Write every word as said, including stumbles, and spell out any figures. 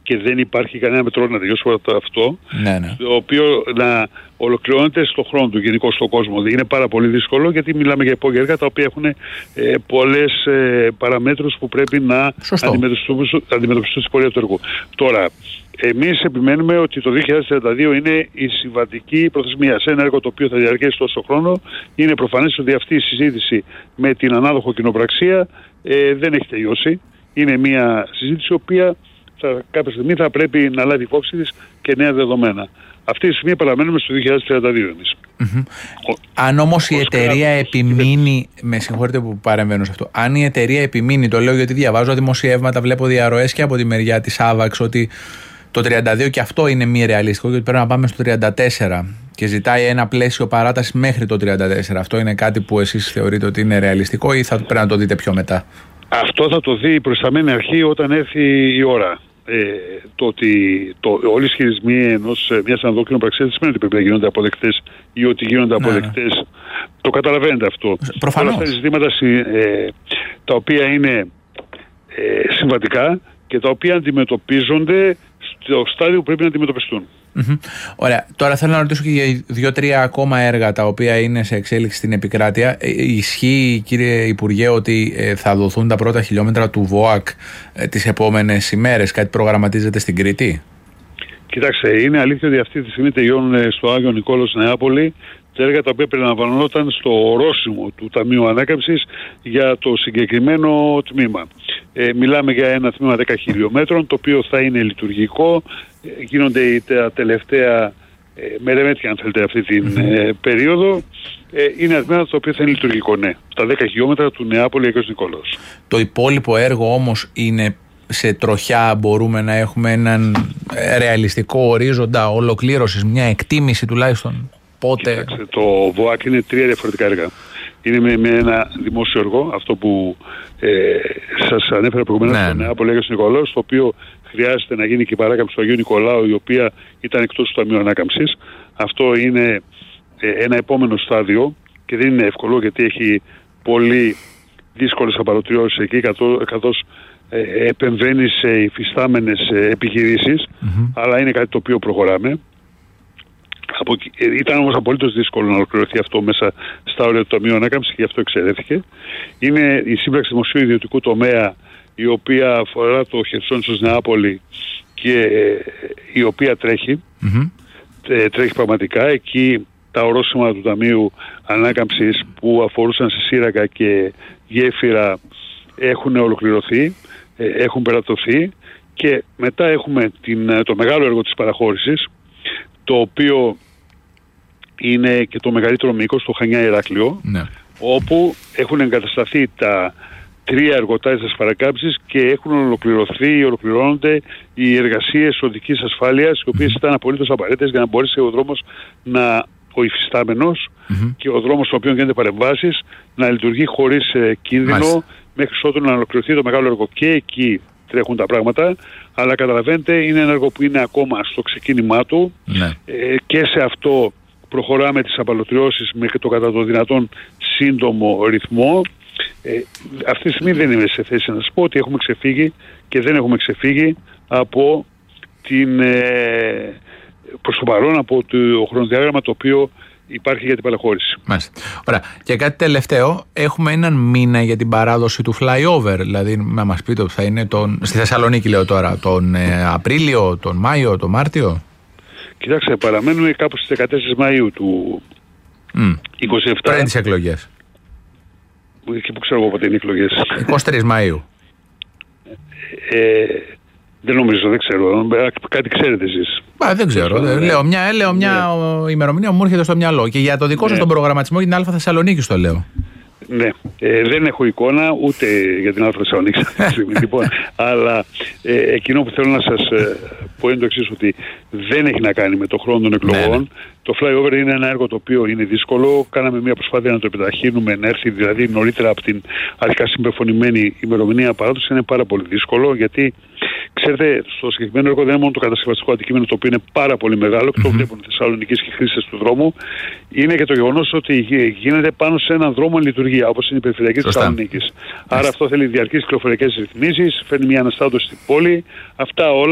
και δεν υπάρχει κανένα μετρό να τελειώσει αυτό, ναι, ναι. το οποίο να ολοκληρώνεται στον χρόνο του, γενικώ στον κόσμο. Είναι πάρα πολύ δύσκολο, γιατί μιλάμε για υπόγεια τα οποία έχουν ε, πολλές ε, παραμέτρους που πρέπει να αντιμετωπιστούν, αντιμετωπιστούν στην πορεία του έργου. Τώρα, εμείς επιμένουμε ότι το δύο χιλιάδες τριάντα δύο είναι η συμβατική προθεσμία σε ένα έργο το οποίο θα διαρκέσει τόσο χρόνο. Είναι προφανές ότι αυτή η συζήτηση με την ανάδοχο κοινοπραξία ε, δεν έχει τελειώσει. Είναι μια συζήτηση η οποία θα, κάποια στιγμή θα πρέπει να λάβει υπόψη της και νέα δεδομένα. Αυτή τη στιγμή παραμένουμε στο δύο χιλιάδες τριάντα δύο εμείς. Mm-hmm. Ο, αν όμως η εταιρεία επιμείνει, με συγχωρείτε που παρεμβαίνω σε αυτό, αν η εταιρεία επιμείνει, το λέω γιατί διαβάζω δημοσιεύματα, βλέπω διαρροές και από τη μεριά της Άβαξ ότι το τριάντα δύο και αυτό είναι μη ρεαλιστικό, γιατί πρέπει να πάμε στο τριάντα τέσσερα και ζητάει ένα πλαίσιο παράταση μέχρι το τριάντα τέσσερα. Αυτό είναι κάτι που εσείς θεωρείτε ότι είναι ρεαλιστικό ή θα πρέπει να το δείτε πιο μετά? Αυτό θα το δει η προϊσταμένη αρχή όταν έρθει η ώρα. Ε, το ότι το, όλοι οι ισχυρισμοί ενός μιας αναδόκινων πραξίας δεν σημαίνει ότι πρέπει να γίνονται αποδεκτές ή ότι γίνονται αποδεκτές. Ναι, ναι. Το καταλαβαίνετε αυτό. Προφανώς. Όλα αυτά είναι ζητήματα ε, τα οποία είναι ε, συμβατικά και τα οποία αντιμετωπίζονται στο στάδιο που πρέπει να αντιμετωπιστούν. Mm-hmm. Ωραία. Τώρα θέλω να ρωτήσω και για δύο-τρία ακόμα έργα τα οποία είναι σε εξέλιξη στην επικράτεια. Ε, ισχύει, κύριε Υπουργέ, ότι ε, θα δοθούν τα πρώτα χιλιόμετρα του ΒΟΑΚ ε, τις επόμενες ημέρες? Κάτι προγραμματίζεται στην Κρήτη? Κοιτάξτε, είναι αλήθεια ότι αυτή τη στιγμή τελειώνουν στο Άγιο Νικόλαος Νεάπολη τα έργα τα οποία περιλαμβανόταν στο ορόσημο του Ταμείου Ανάκαμψης για το συγκεκριμένο τμήμα. Ε, μιλάμε για ένα τμήμα δέκα χιλιόμετρων, το οποίο θα είναι λειτουργικό. Ε, γίνονται τα τελευταία ε, μερεμέτια, αν θέλετε, αυτή την ε, περίοδο. Ε, είναι ένα τμήμα το οποίο θα είναι λειτουργικό, ναι. Τα δέκα χιλιόμετρα του Νεάπολη Αγίος Νικόλαος. Το υπόλοιπο έργο όμως είναι σε τροχιά? Μπορούμε να έχουμε έναν ρεαλιστικό ορίζοντα ολοκλήρωσης, μια εκτίμηση τουλάχιστον? Πότε? Κοιτάξτε, το ΒΟΑΚ είναι τρία διαφορετικά έργα. Είναι με, με ένα δημόσιο έργο, αυτό που ε, σας ανέφερα προηγουμένως, ναι, στο Νεάπολη Αγίος Νικολάος, το οποίο χρειάζεται να γίνει και η παράκαμψη του Αγίου Νικολάου, η οποία ήταν εκτός του Ταμείου Ανάκαμψης. Αυτό είναι ε, ένα επόμενο στάδιο και δεν είναι εύκολο, γιατί έχει πολύ δύσκολες απαλωτριώσεις εκεί, καθώς ε, επεμβαίνει σε υφιστάμενες ε, επιχειρήσεις, mm-hmm. αλλά είναι κάτι το οποίο προχωράμε. Από, ήταν όμως απολύτως δύσκολο να ολοκληρωθεί αυτό μέσα στα όρια του Ταμείου Ανάκαμψης και γι' αυτό εξαιρέθηκε. Είναι η σύμπραξη δημοσίου ιδιωτικού τομέα, η οποία αφορά το Χερσόνησος Νεάπολη και ε, η οποία τρέχει. Mm-hmm. Ε, τρέχει πραγματικά. Εκεί τα ορόσημα του Ταμείου Ανάκαμψης που αφορούσαν σε σύραγγα και γέφυρα έχουν ολοκληρωθεί, ε, έχουν περατωθεί, και μετά έχουμε την, το μεγάλο έργο της παραχώρησης, το οποίο είναι και το μεγαλύτερο μήκος στο Χανιά Ηράκλειο, ναι. όπου έχουν εγκατασταθεί τα τρία εργοτάξια της παρακάμψης και έχουν ολοκληρωθεί, ολοκληρώνονται οι εργασίες οδικής ασφάλειας, οι οποίες mm-hmm. ήταν απολύτως απαραίτητες για να μπορέσει ο δρόμος να, ο υφιστάμενος mm-hmm. και ο δρόμος στον οποίο γίνονται παρεμβάσεις να λειτουργεί χωρίς ε, κίνδυνο, Μάλιστα. μέχρι ότου να ολοκληρωθεί το μεγάλο έργο. Και εκεί τρέχουν τα πράγματα, αλλά καταλαβαίνετε, είναι ένα έργο που είναι ακόμα στο ξεκίνημά του, ναι. ε, και σε αυτό προχωράμε τις απαλωτριώσεις με το κατά το δυνατόν σύντομο ρυθμό. Ε, αυτή τη στιγμή δεν είμαι σε θέση να σας πω ότι έχουμε ξεφύγει και δεν έχουμε ξεφύγει από την, ε, προς το παρόν, από το χρονοδιάγραμμα το οποίο υπάρχει για την παραχώρηση. Μάλιστα. Ωραία. Και κάτι τελευταίο, έχουμε έναν μήνα για την παράδοση του flyover, δηλαδή να μας πείτε ότι θα είναι τον, στη Θεσσαλονίκη λέω τώρα, τον ε, Απρίλιο, τον Μάιο, τον Μάρτιο? Κοιτάξτε, παραμένουμε κάπου στις δεκατέσσερις Μαΐου του mm. είκοσι επτά. Πριν τις εκλογές. Εκεί που ξέρω εγώ πότε είναι οι εκλογές. είκοσι τρεις Μαΐου. Ε, δεν νομίζω, δεν ξέρω. Κάτι ξέρετε εσείς. Α, δεν ξέρω. Ναι. Λέω μια, λέω μια ναι. ημερομηνία που μου έρχεται στο μυαλό. Και για το δικό σας ναι. τον προγραμματισμό για την Α Θεσσαλονίκη το λέω. Ναι, ε, δεν έχω εικόνα ούτε για την Α Θεσσαλονίκη λοιπόν, αλλά ε, εκείνο που θέλω να σας ε, πω είναι το εξής, ότι δεν έχει να κάνει με το χρόνο των εκλογών. Ναι. Το flyover είναι ένα έργο το οποίο είναι δύσκολο. Κάναμε μια προσπάθεια να το επιταχύνουμε, να έρθει δηλαδή νωρίτερα από την αρχικά συμπεφωνημένη ημερομηνία παράδοση. Είναι πάρα πολύ δύσκολο, γιατί ξέρετε, στο συγκεκριμένο έργο δεν είναι μόνο το κατασκευαστικό αντικείμενο, το οποίο είναι πάρα πολύ μεγάλο, και mm-hmm. το βλέπουν οι Θεσσαλονικείς και οι χρήστες του δρόμου. Είναι και το γεγονός ότι γίνεται πάνω σε έναν δρόμο εν λειτουργία, όπως είναι η περιφερειακή της Θεσσαλονίκης. Άρα αυτό θέλει διαρκείς κυκλοφοριακές ρυθμίσεις, φέρνει μια αναστάτωση στην πόλη. Αυτά όλα